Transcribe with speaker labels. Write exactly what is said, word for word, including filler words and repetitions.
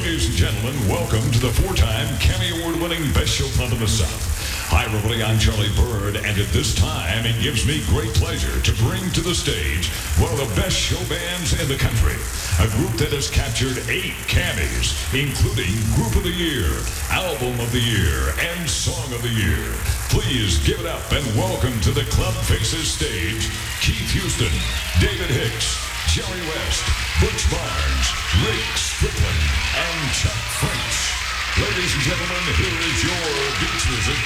Speaker 1: Ladies and gentlemen, welcome to the four-time Cammy Award-winning Best Show Club in the South. Hi, everybody, I'm Charlie Bird, and at this time, it gives me great pleasure to bring to the stage one of the best show bands in the country. A group that has captured eight Cammys, including Group of the Year, Album of the Year, and Song of the Year. Please give it up and welcome to the Club Faces stage, Keith Houston, David Hicks, Jerry West, Butch Barnes, Rick Strickland, and Chuck French. Ladies and gentlemen, here is your beach music